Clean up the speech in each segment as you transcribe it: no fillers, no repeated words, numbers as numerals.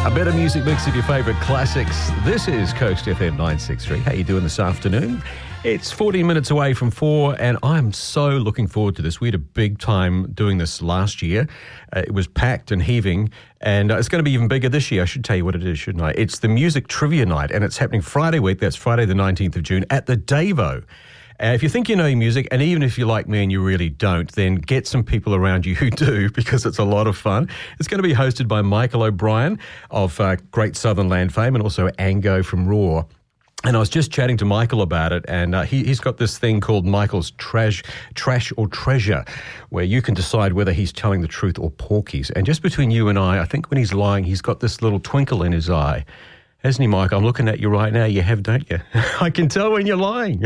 A better music mix of your favourite classics. This is Coast FM 963. How you doing this afternoon? It's 14 minutes away from 4, and I'm so looking forward to this. We had a big time doing this last year. It was packed and heaving, and it's going to be even bigger this year. I should tell you what it is, shouldn't I? It's the Music Trivia Night, and it's happening Friday week. That's Friday the 19th of June at the Davo. If you think you know your music, and even if you're like me and you really don't, then get some people around you who do, because it's a lot of fun. It's going to be hosted by Michael O'Brien of Great Southern Land fame, and also Ango from Raw. And I was just chatting to Michael about it, and he's got this thing called Michael's Trash or Treasure, where you can decide whether he's telling the truth or porkies. And just between you and I think when he's lying, he's got this little twinkle in his eye. Hasn't he, Mike? I'm looking at you right now. You have, don't you? I can tell when you're lying.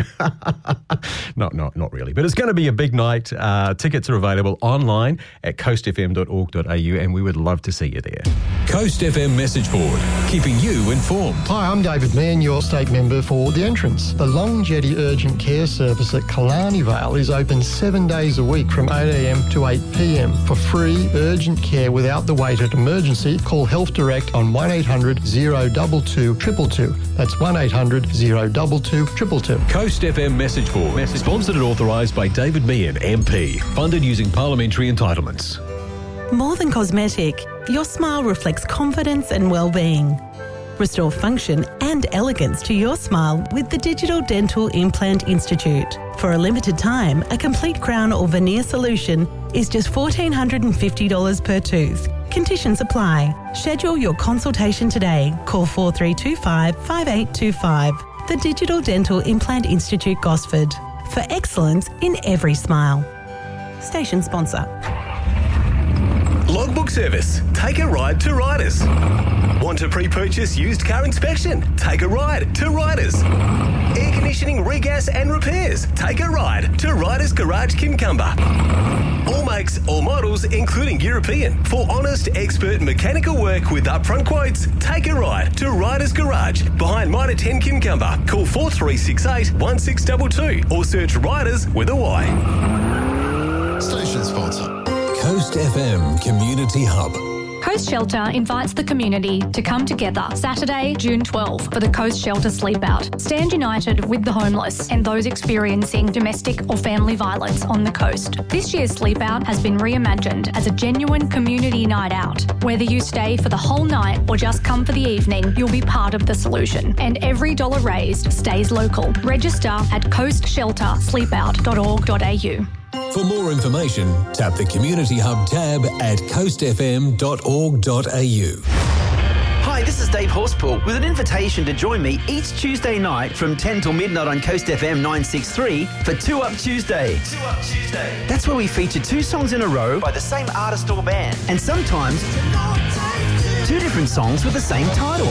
Not really. But it's going to be a big night. Tickets are available online at coastfm.org.au, and we would love to see you there. Coast FM message board, keeping you informed. Hi, I'm David Mann, your state member for The Entrance. The Long Jetty Urgent Care Service at Killarney Vale is open 7 days a week from 8am to 8pm. For free urgent care without the wait at emergency, call Health Direct on 1800 022 222. That's 1800 022 222. Coast FM message board, sponsored and authorised by David Meehan, MP. Funded using parliamentary entitlements. More than cosmetic, your smile reflects confidence and well-being. Restore function and elegance to your smile with the Digital Dental Implant Institute. For a limited time, a complete crown or veneer solution is just $1,450 per tooth. Conditions apply. Schedule your consultation today. Call 4325 5825. The Digital Dental Implant Institute, Gosford. For excellence in every smile. Station sponsor. Logbook service. Take a ride to Riders. Want to pre-purchase used car inspection? Take a ride to Riders. Air conditioning, regas and repairs? Take a ride to Riders Garage Kincumber. All makes, all models, including European. For honest, expert mechanical work with upfront quotes, take a ride to Riders Garage behind Mitre 10 Kincumber. Call 4368 1622 or search Riders with a Y. Station sponsor. Coast FM Community Hub. Coast Shelter invites the community to come together Saturday, June 12 for the Coast Shelter Sleep Out. Stand united with the homeless and those experiencing domestic or family violence on the coast. This year's Sleep Out has been reimagined as a genuine community night out. Whether you stay for the whole night or just come for the evening, you'll be part of the solution. And every dollar raised stays local. Register at coastsheltersleepout.org.au. For more information, tap the Community Hub tab at coastfm.org.au. Hi, this is Dave Horspool with an invitation to join me each Tuesday night from 10 till midnight on Coast FM 963 for 2 Up Tuesday. 2 Up Tuesday. That's where we feature 2 songs in a row by the same artist or band, and sometimes 2 different songs with the same title.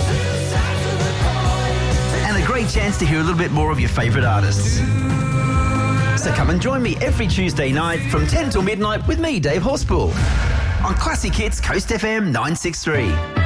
And a great chance to hear a little bit more of your favourite artists. So come and join me every Tuesday night from 10 till midnight with me, Dave Horspool, on Classic Hits Coast FM 963.